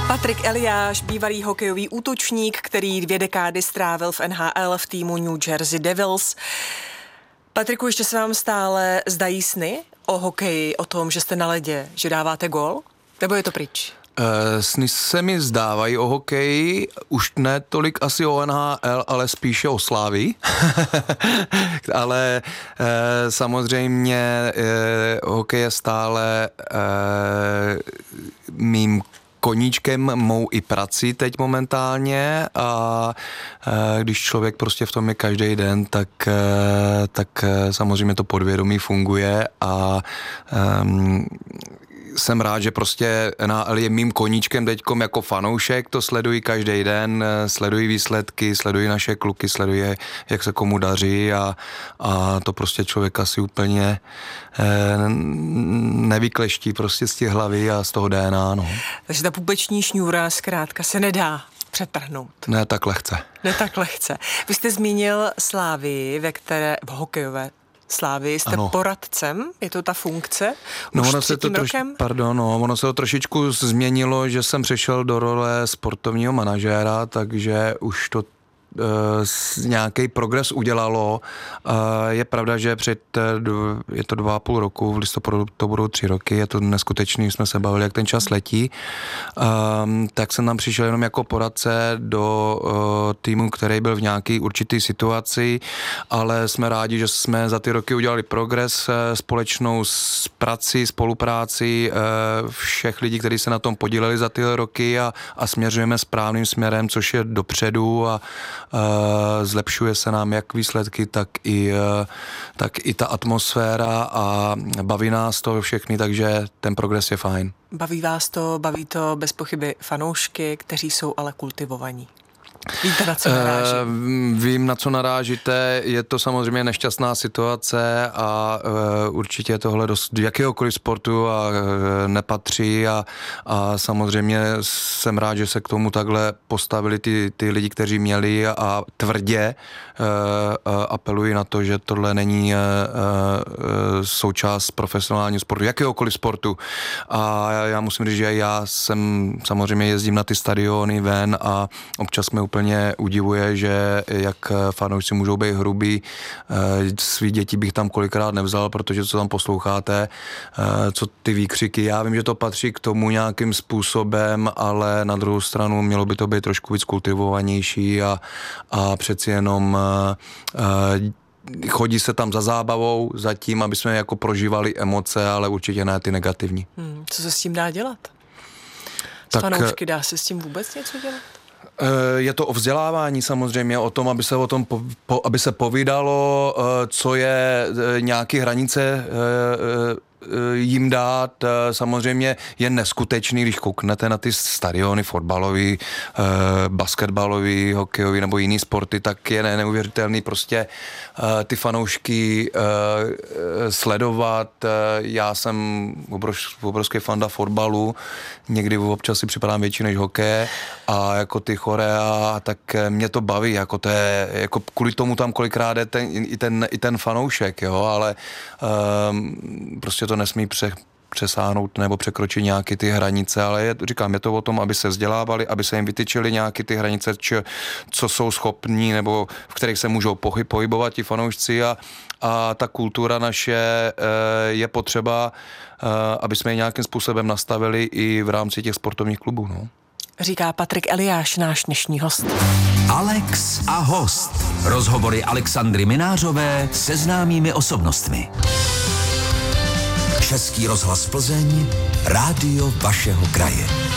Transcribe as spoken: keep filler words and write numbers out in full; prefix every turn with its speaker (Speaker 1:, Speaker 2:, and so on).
Speaker 1: Patrik Eliáš, bývalý hokejový útočník, který dvě dekády strávil v N H L v týmu New Jersey Devils. Patriku, ještě se vám stále zdají sny o hokeji, o tom, že jste na ledě, že dáváte gól? Nebo je to pryč?
Speaker 2: Uh, sny se mi zdávají o hokeji, už ne tolik asi o N H L, ale spíše o Slávii. ale uh, samozřejmě uh, hokej je stále uh, mým koníčkem, mou i prací teď momentálně a e, když člověk prostě v tom je každý den, tak, e, tak e, samozřejmě to podvědomí funguje a e, jsem rád, že prostě N H L je mým koníčkem teďkom jako fanoušek, to sleduji každý den, sleduji výsledky, sleduji naše kluky, sleduji, jak se komu daří a, a to prostě člověk asi úplně eh, nevykleští prostě z těch hlavy a z toho D N A, no.
Speaker 1: Takže ta pupeční šňůra zkrátka se nedá přetrhnout.
Speaker 2: Ne tak lehce.
Speaker 1: Ne tak lehce. Vy jste zmínil Slávii, ve které, v hokejové Slávii, jste ano. poradcem, je to ta funkce?
Speaker 2: No,
Speaker 1: už
Speaker 2: ono se to troš, pardon, no, ono se to trošičku změnilo, že jsem přešel do role sportovního manažéra, takže už to Uh, nějaký progres udělalo. Uh, je pravda, že před, uh, je to dva a půl roku, v listopadu to budou tři roky, je to neskutečný, jsme se bavili, jak ten čas letí. Um, tak jsem tam přišel jenom jako poradce do uh, týmu, který byl v nějaký určitý situaci, ale jsme rádi, že jsme za ty roky udělali progres, uh, společnou s prací, spolupráci uh, všech lidí, kteří se na tom podíleli za ty roky a, a směřujeme správným směrem, což je dopředu a Uh, zlepšuje se nám jak výsledky, tak i, uh, tak i ta atmosféra a baví nás to všechny, takže ten progres je fajn.
Speaker 1: Baví vás to, baví to bez pochyby fanoušky, kteří jsou ale kultivovaní. Víte, na co naráží?
Speaker 2: Uh, vím, na co narážíte. Je to samozřejmě nešťastná situace a uh, určitě tohle do jakéhokoliv sportu a uh, nepatří a, a samozřejmě jsem rád, že se k tomu takhle postavili ty, ty lidi, kteří měli a tvrdě uh, uh, apeluji na to, že tohle není uh, uh, součást profesionálního sportu, jakéhokoliv sportu. A já musím říct, že já jsem samozřejmě jezdím na ty stadiony ven a občas mě úplně udivuje, že jak fanoušci můžou být hrubí. Svý děti bych tam kolikrát nevzal, protože co tam posloucháte, co ty výkřiky. Já vím, že to patří k tomu nějakým způsobem, ale na druhou stranu mělo by to být trošku víc kultivovanější a, a přeci jenom chodí se tam za zábavou, za tím, aby jsme jako prožívali emoce, ale určitě ne ty negativní. Hmm,
Speaker 1: co se s tím dá dělat? S tak, fanoušky dá se s tím vůbec něco dělat?
Speaker 2: Je to o vzdělávání samozřejmě, o tom, aby se o tom po, po, aby se povídalo, co je nějaké hranice jim dát. Samozřejmě je neskutečný, když kouknete na ty stadiony fotbalový, basketbalový, hokejový nebo jiný sporty, tak je neuvěřitelný prostě ty fanoušky sledovat. Já jsem obrovský fanda fotbalu, někdy občas si připadám větší než hokeje a jako ty chorea, tak mě to baví, jako to je, jako kvůli tomu tam kolikrát je ten, i, ten, i ten fanoušek, jo, ale um, prostě to nesmí pře, přesáhnout nebo překročit nějaké ty hranice, ale je, říkám, je to o tom, aby se vzdělávali, aby se jim vytyčily nějaké ty hranice, či, co jsou schopní nebo v kterých se můžou pohyb, pohybovat ti fanoušci a, a ta kultura naše je potřeba, aby jsme ji nějakým způsobem nastavili i v rámci těch sportovních klubů, no.
Speaker 1: Říká Patrik Eliáš, náš dnešní host.
Speaker 3: Alex a host. Rozhovory Alexandry Minářové se známými osobnostmi. Český rozhlas Plzeň, rádio vašeho kraje.